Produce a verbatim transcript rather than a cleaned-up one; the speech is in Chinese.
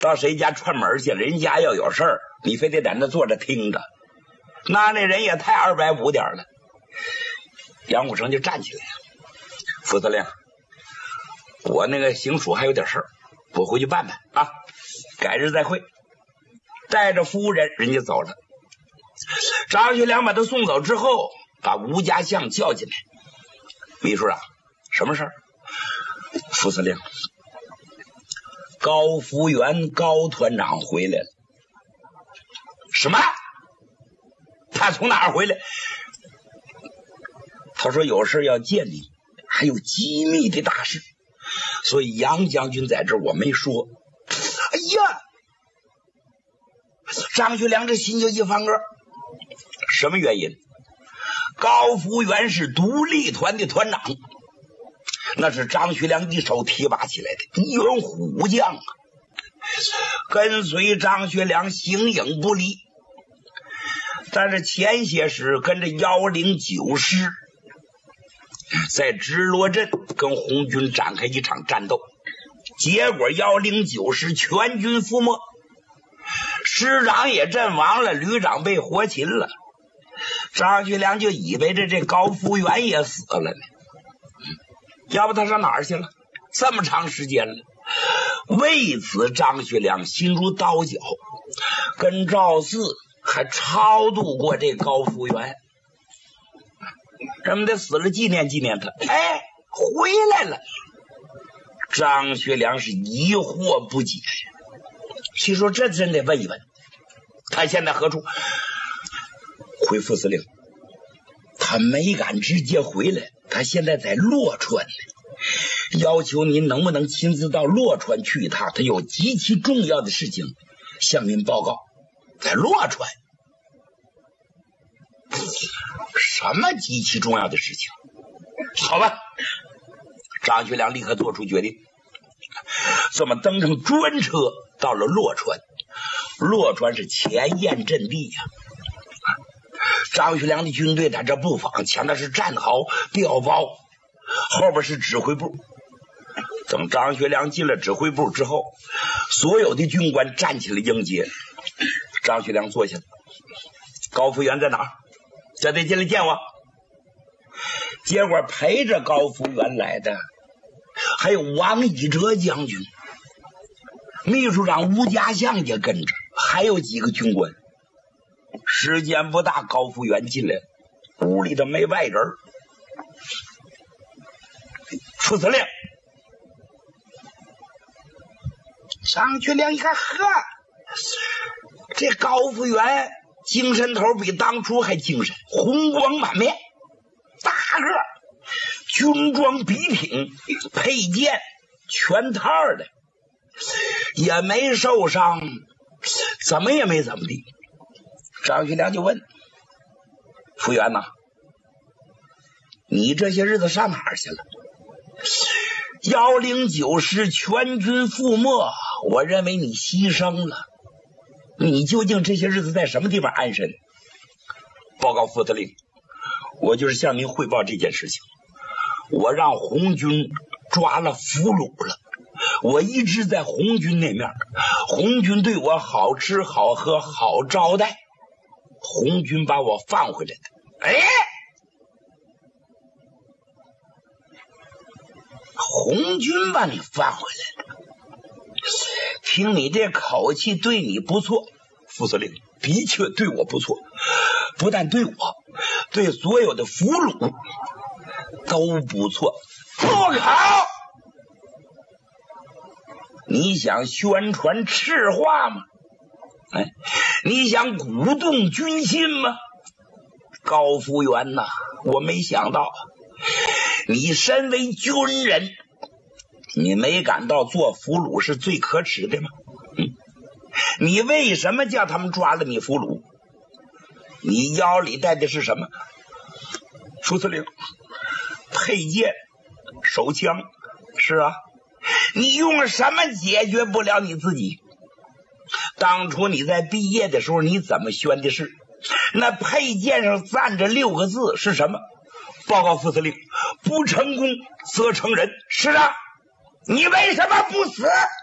到谁家串门去，人家要有事儿，你非得在那坐着听着，那那人也太二百五点了。杨虎城就站起来了，副司令，我那个行署还有点事儿，我回去办办啊，改日再会。带着夫人人家走了。张学良把他送走之后，把吴家相叫进来，秘书长，什么事儿？副司令，高福元高团长回来了。什么？他从哪儿回来？他说有事要见你，还有机密的大事，所以杨将军在这儿我没说。哎呀，张学良这心就一翻个，什么原因？高福元是独立团的团长，那是张学良一手提拔起来的一员虎将啊，跟随张学良形影不离。但是前些时跟着幺零九师在直罗镇跟红军展开一场战斗，结果幺零九师全军覆没，师长也阵亡了，旅长被活擒了。张学良就以为这这高福元也死了呢，要不他上哪儿去了？这么长时间了。为此张学良心如刀绞，跟赵四还超度过这高福元，咱们得死了纪念纪念他。哎，回来了。张学良是疑惑不解，心说这真得问一问，他现在何处？回副司令，他没敢直接回来，他现在在洛川呢，要求您能不能亲自到洛川去一趟，他有极其重要的事情向您报告。在洛川？什么极其重要的事情？好吧，张学良立刻做出决定，这么登上专车到了洛川。洛川是前沿阵地呀、啊，张学良的军队在这布防，前面是战壕碉堡，后边是指挥部。等张学良进了指挥部之后，所有的军官站起来迎接。张学良坐下了，高福元在哪儿？这得进来见我。结果陪着高福元来的还有王以哲将军，秘书长吴家相也跟着，还有几个军官。时间不大，高福元进来了，屋里头没外人。副司令，张学良一看，呵，这高福元精神头比当初还精神，红光满面，大个，军装笔挺，配件全套的，也没受伤，怎么也没怎么地。张学良就问福元呐，你这些日子上哪儿去了？幺零九师全军覆没，我认为你牺牲了，你究竟这些日子在什么地方安身？报告副司令，我就是向您汇报这件事情。我让红军抓了俘虏了，我一直在红军那面，红军对我好吃好喝好招待，红军把我放回来的。哎，红军把你放回来了，听你这口气对你不错。副司令的确对我不错，不但对我，对所有的俘虏都不错。不好！你想宣传赤话吗？哎，你想鼓动军心吗？高福元呐，我没想到你身为军人，你没感到做俘虏是最可耻的吗？嗯，你为什么叫他们抓了你俘虏？你腰里带的是什么？副司令，佩剑、手枪。是啊，你用了什么解决不了你自己？当初你在毕业的时候你怎么宣的誓？那佩剑上站着六个字是什么？报告副司令，不成功则成仁。是啊，你为什么不死？